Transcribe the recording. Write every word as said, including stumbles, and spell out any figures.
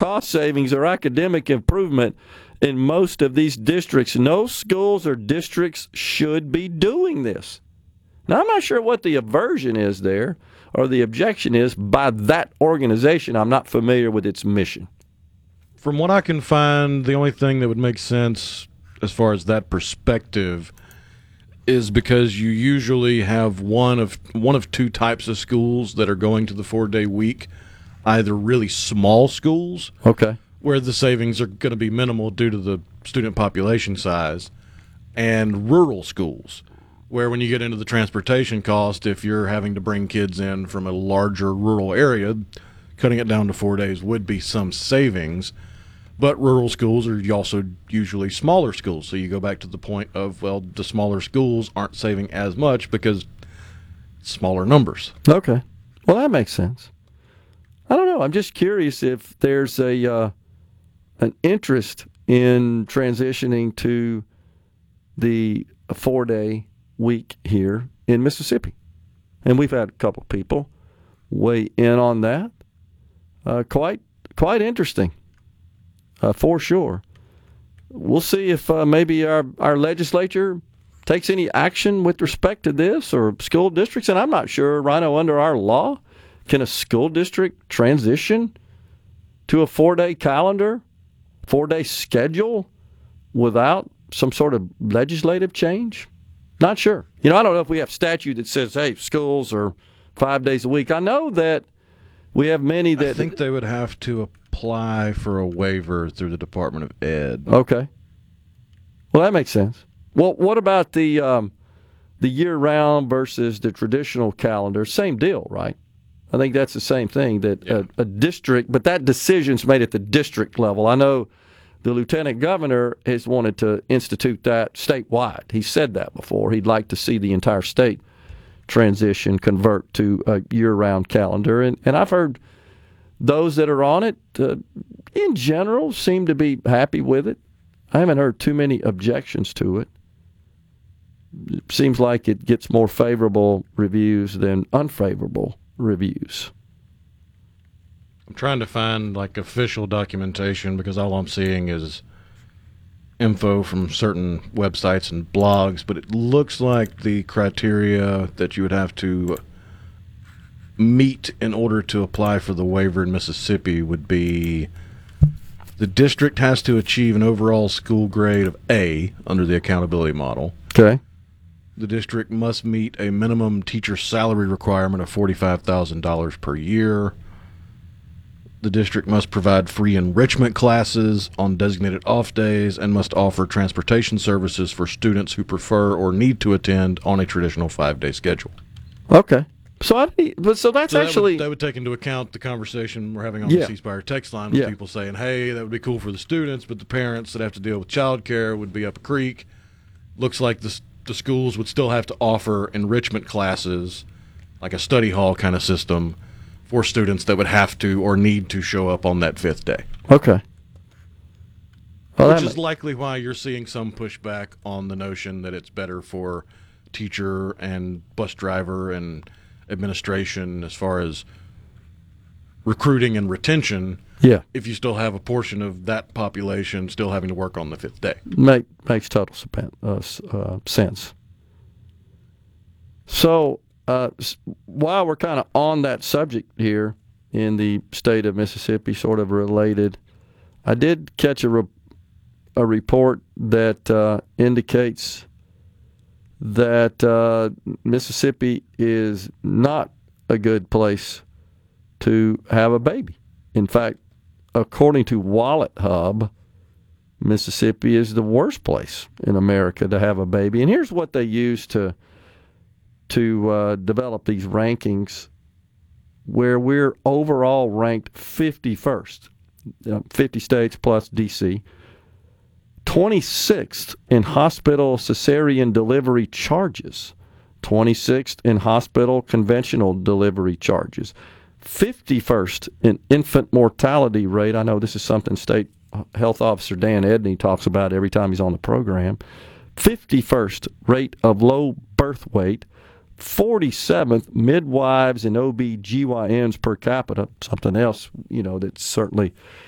cost savings or academic improvement in most of these districts. No schools or districts should be doing this. Now, I'm not sure what the aversion is there or the objection is by that organization. I'm not familiar with its mission. From what I can find, the only thing that would make sense as far as that perspective is because you usually have one of one of two types of schools that are going to the four-day week, either really small schools, okay, where the savings are going to be minimal due to the student population size, and rural schools, where when you get into the transportation cost, if you're having to bring kids in from a larger rural area, cutting it down to four days would be some savings. But rural schools are also usually smaller schools. So you go back to the point of, well, the smaller schools aren't saving as much because smaller numbers. Okay. Well, that makes sense. I don't know. I'm just curious if there's a uh, an interest in transitioning to the four-day week here in Mississippi. And we've had a couple of people weigh in on that. Uh, quite, quite interesting. Uh, for sure. We'll see if uh, maybe our, our legislature takes any action with respect to this or school districts. And I'm not sure, Rhino, under our law, can a school district transition to a four-day calendar, four-day schedule without some sort of legislative change? Not sure. You know, I don't know if we have statute that says, hey, schools are five days a week. I know that we have many that... I think they would have to apply for a waiver through the Department of Ed. Okay. Well, that makes sense. Well, what about the um, the year-round versus the traditional calendar? Same deal, right? I think that's the same thing, that yeah. a, a district, but that decision's made at the district level. I know the lieutenant governor has wanted to institute that statewide. He said that before. He'd like to see the entire state transition, convert to a year-round calendar. And, and I've heard those that are on it, uh, in general, seem to be happy with it. I haven't heard too many objections to it. It seems like it gets more favorable reviews than unfavorable reviews. I'm trying to find like official documentation because all I'm seeing is info from certain websites and blogs, but it looks like the criteria that you would have to meet in order to apply for the waiver in Mississippi would be the district has to achieve an overall school grade of A under the accountability model. Okay. The district must meet a minimum teacher salary requirement of forty-five thousand dollars per year. The district must provide free enrichment classes on designated off days and must offer transportation services for students who prefer or need to attend on a traditional five-day schedule. Okay. So I, but so that's so that actually would, that would take into account the conversation we're having on yeah. the C Spire text line with yeah. people saying, "Hey, that would be cool for the students, but the parents that have to deal with childcare would be up a creek." Looks like the the schools would still have to offer enrichment classes, like a study hall kind of system, for students that would have to or need to show up on that fifth day. Okay. Well, Which is likely why you're seeing some pushback on the notion that it's better for teacher and bus driver and administration as far as recruiting and retention. Yeah. If you still have a portion of that population still having to work on the fifth day. Make, makes total uh, uh, sense. So uh, while we're kind of on that subject here in the state of Mississippi, sort of related, I did catch a, re- a report that uh, indicates that uh, Mississippi is not a good place to have a baby. In fact, according to Wallet Hub, Mississippi is the worst place in America to have a baby. And here's what they use to to uh, develop these rankings, where we're overall ranked fifty-first, uh, fifty states plus D C, twenty-sixth in hospital cesarean delivery charges, twenty-sixth in hospital conventional delivery charges, fifty-first in infant mortality rate. I know this is something State Health Officer Dan Edney talks about every time he's on the program. fifty-first rate of low birth weight, forty-seventh midwives and O B G Y Ns per capita, something else, you know, that's certainly